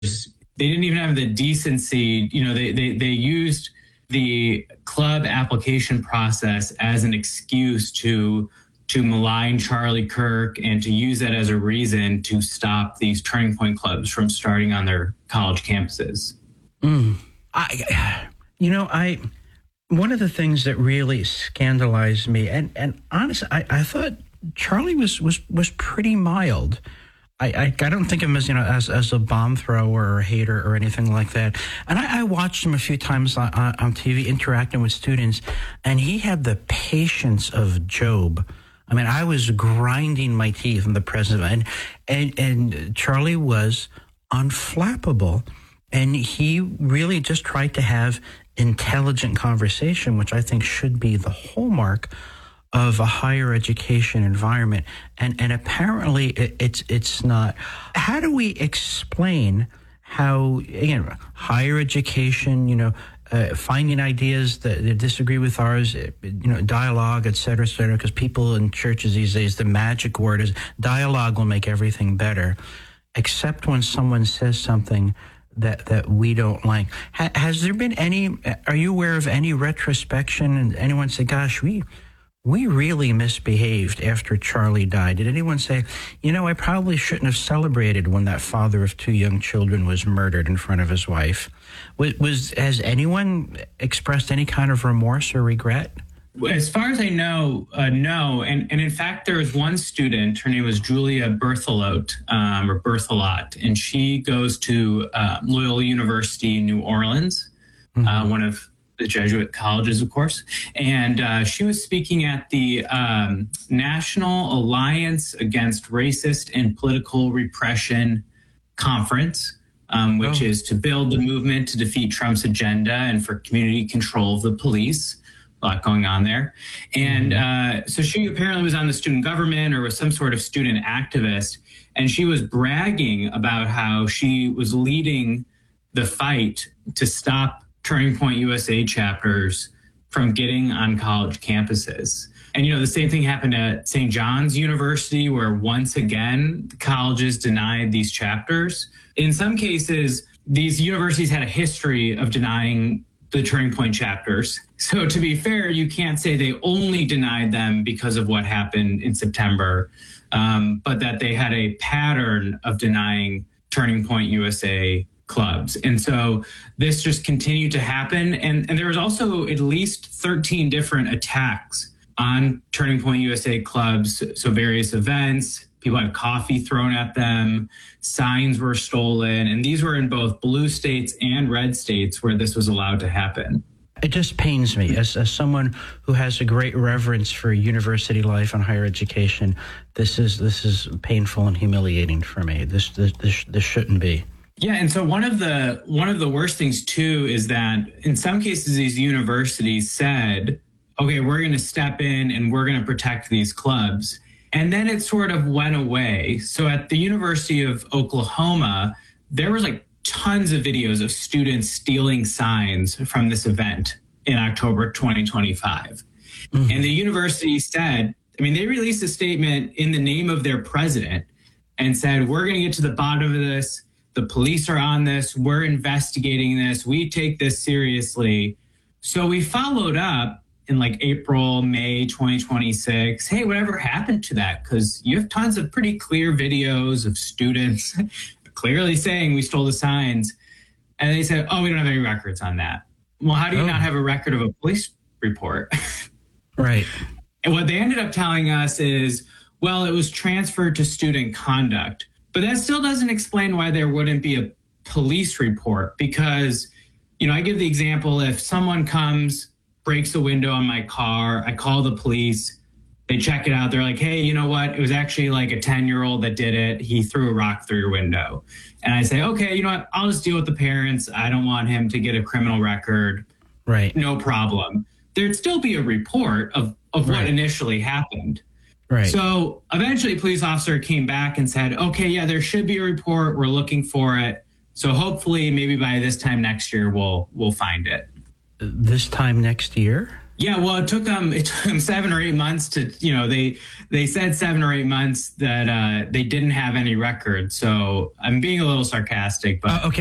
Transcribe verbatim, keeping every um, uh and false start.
They didn't even have the decency, you know, they, they, they used the club application process as an excuse to to malign Charlie Kirk and to use that as a reason to stop these Turning Point clubs from starting on their college campuses. Mm. I, you know, I one of the things that really scandalized me, and, and honestly, I, I thought Charlie was, was, was pretty mild. I, I, I don't think of him as, you know, as, as a bomb thrower or a hater or anything like that. And I, I watched him a few times on, on T V interacting with students, and he had the patience of Job. I mean, I was grinding my teeth in the presence of him. And, and, and Charlie was unflappable. And he really just tried to have intelligent conversation, which I think should be the hallmark of a higher education environment. And and apparently it, it's it's not. How do we explain how, again, higher education, you know, uh, finding ideas that, that disagree with ours, you know, dialogue, et cetera, et cetera, because people in churches these days, the magic word is dialogue will make everything better, except when someone says something that that we don't like. Ha, has there been any, are you aware of any retrospection and anyone say, gosh, we we really misbehaved after Charlie died? Did anyone say, you know, I probably shouldn't have celebrated when that father of two young children was murdered in front of his wife? Was, was has anyone expressed any kind of remorse or regret? As far as I know, uh, no. And, and in fact, there was one student, her name was Julia Berthelot, um, or Berthelot, and she goes to uh, Loyola University in New Orleans, mm-hmm. uh, one of the Jesuit colleges, of course. And uh, she was speaking at the um, National Alliance Against Racist and Political Repression Conference, um, which oh. is to build the movement to defeat Trump's agenda and for community control of the police. A lot going on there. And uh, so she apparently was on the student government or was some sort of student activist. And she was bragging about how she was leading the fight to stop Turning Point U S A chapters from getting on college campuses. And, you know, the same thing happened at Saint John's University, where once again, colleges denied these chapters. In some cases, these universities had a history of denying the Turning Point chapters. So to be fair, you can't say they only denied them because of what happened in September, um, but that they had a pattern of denying Turning Point U S A clubs. And so this just continued to happen. And, and there was also at least thirteen different attacks on Turning Point U S A clubs. So various events, people had coffee thrown at them, signs were stolen. And these were in both blue states and red states where this was allowed to happen. It just pains me as, as someone who has a great reverence for university life and higher education. This is this is painful and humiliating for me. This this this, this shouldn't be. Yeah, and so one of the one of the worst things too is that in some cases these universities said, "Okay, we're going to step in and we're going to protect these clubs," and then it sort of went away. So at the University of Oklahoma, there was like tons of videos of students stealing signs from this event in October twenty twenty-five. Mm-hmm. And the university said, I mean, they released a statement in the name of their president and said, we're going to get to the bottom of this. The police are on this. We're investigating this. We take this seriously. So we followed up in like April, May twenty twenty-six. Hey, whatever happened to that? Because you have tons of pretty clear videos of students clearly saying we stole the signs. And they said, oh, we don't have any records on that. Well, how do you oh. not have a record of a police report? Right. And what they ended up telling us is, well, it was transferred to student conduct. But that still doesn't explain why there wouldn't be a police report. Because, you know, I give the example, if someone comes, breaks a window on my car, I call the police, they check it out. They're like, hey, you know what? It was actually like a ten-year-old that did it. He threw a rock through your window. And I say, okay, you know what? I'll just deal with the parents. I don't want him to get a criminal record. Right. No problem. There'd still be a report of, of what right. initially happened. Right. So eventually a police officer came back and said, okay, yeah, there should be a report. We're looking for it. So hopefully maybe by this time next year, we'll we'll find it. This time next year? Yeah, well, it took them it took them seven or eight months to, you know, they they said seven or eight months that uh, they didn't have any record. So I'm being a little sarcastic, but Uh, okay.